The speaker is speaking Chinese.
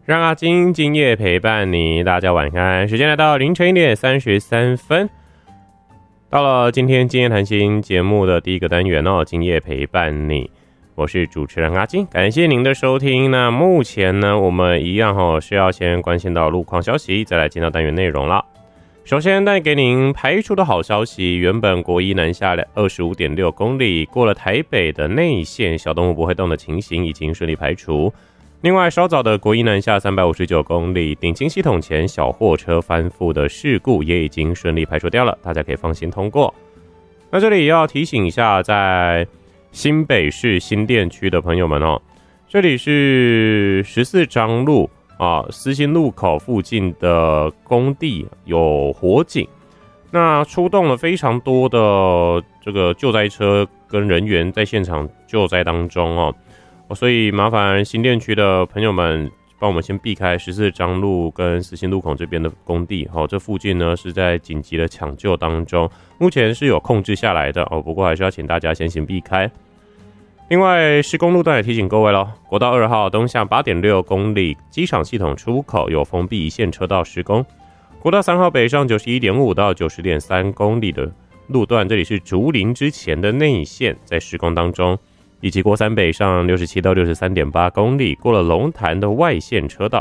让阿金今夜陪伴你，大家晚安。时间来到凌晨1:33，到了今天今夜谈心节目的第一个单元哦，今夜陪伴你，我是主持人阿金，感谢您的收听。那目前呢，我们一样是要先关心到路况消息，再来进到单元内容了。首先带给您排除的好消息，原本国一南下25.6公里，过了台北的内线小动物不会动的情形已经顺利排除。另外，稍早的国一南下359公里，顶清系统前小货车翻覆的事故也已经顺利排除掉了，大家可以放心通过。那这里也要提醒一下，在新北市新店区的朋友们哦，这里是14张路思新路口附近的工地有火警，那出动了非常多的这个救灾车跟人员在现场救灾当中哦。所以麻烦新店区的朋友们帮我们先避开14张路跟思新路口这边的工地，这附近呢是在紧急的抢救当中，目前是有控制下来的不过还是要请大家先行避开。另外施工路段也提醒各位咯，国道2号东向 8.6 公里机场系统出口有封闭一线车道施工，国道3号北上 91.5 到 90.3 公里的路段，这里是竹林之前的内线在施工当中，以及国3北上67到 63.8 公里，过了龙潭的外线车道